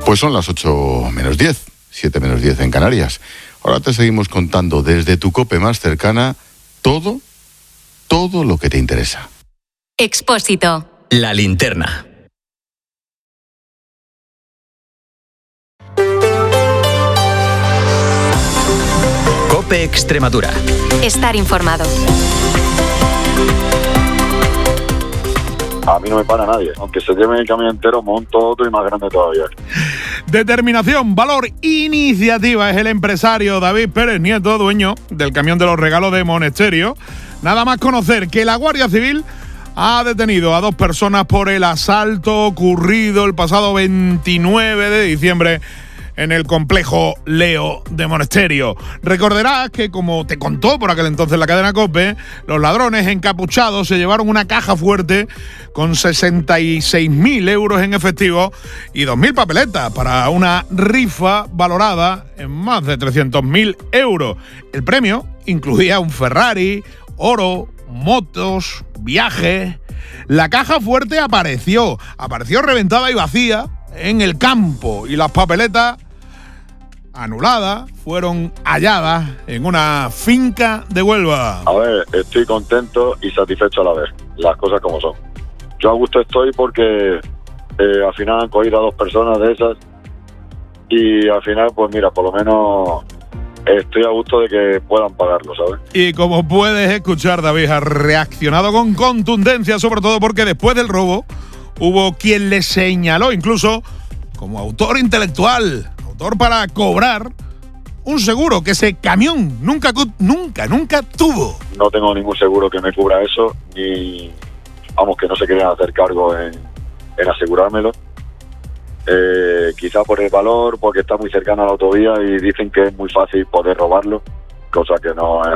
Pues son las 8 menos 10, 7 menos 10 en Canarias. Ahora te seguimos contando desde tu COPE más cercana todo lo que te interesa. Expósito. La linterna. COPE Extremadura. Estar informado. A mí no me para nadie. Aunque se lleve el camión entero, monto otro y más grande todavía. Determinación, valor, iniciativa es el empresario David Pérez Nieto, dueño del camión de los regalos de Monesterio. Nada más conocer que la Guardia Civil ha detenido a 2 personas por el asalto ocurrido el pasado 29 de diciembre en el complejo Leo de Monesterio. Recordarás que, como te contó por aquel entonces la cadena COPE, los ladrones encapuchados se llevaron una caja fuerte con 66.000 euros en efectivo y 2.000 papeletas para una rifa valorada en más de 300.000 euros. El premio incluía un Ferrari, oro, motos, viajes. La caja fuerte apareció reventada y vacía en el campo y las papeletas anuladas fueron halladas en una finca de Huelva. A ver, estoy contento y satisfecho a la vez, las cosas como son. Yo a gusto estoy porque al final han cogido a 2 personas de esas y al final, pues mira, por lo menos estoy a gusto de que puedan pagarlo, ¿sabes? Y como puedes escuchar, David ha reaccionado con contundencia, sobre todo porque después del robo hubo quien le señaló incluso como autor intelectual, autor para cobrar un seguro que ese camión nunca tuvo. No tengo ningún seguro que me cubra eso, ni, vamos, que no se quieran hacer cargo en asegurármelo. Quizá por el valor, porque está muy cercano a la autovía y dicen que es muy fácil poder robarlo, cosa que no es